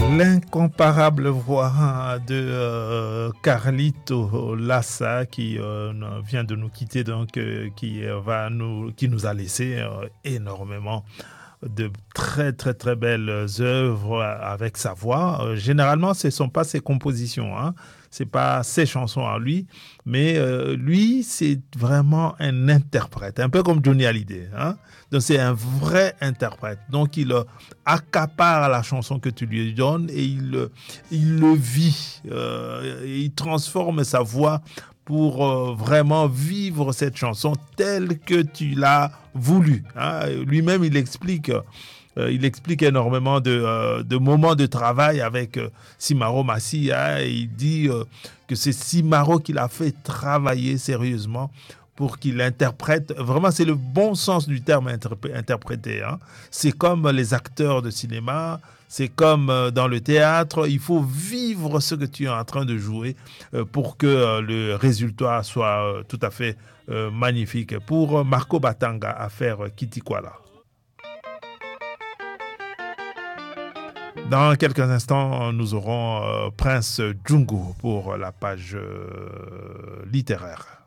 L'incomparable voix de Carlito Lassa qui vient de nous quitter, donc qui nous a laissé énormément de très très très belles œuvres avec sa voix. Généralement, ce ne sont pas ses compositions, hein. C'est pas ses chansons à lui, mais lui, c'est vraiment un interprète, un peu comme Johnny Hallyday, hein. Donc c'est un vrai interprète. Donc il accapare la chanson que tu lui donnes et il le vit, et il transforme sa voix pour vraiment vivre cette chanson telle que tu l'as voulu, hein. Lui-même, il explique énormément de moments de travail avec Simaro Massi, hein, et il dit que c'est Simaro qui l'a fait travailler sérieusement pour qu'il interprète. Vraiment, c'est le bon sens du terme interpréter, hein. C'est comme les acteurs de cinéma, c'est comme dans le théâtre. Il faut vivre ce que tu es en train de jouer pour que le résultat soit tout à fait magnifique. Pour Marco Batanga à faire Kitikwala. Dans quelques instants, nous aurons Prince Jungu pour la page littéraire.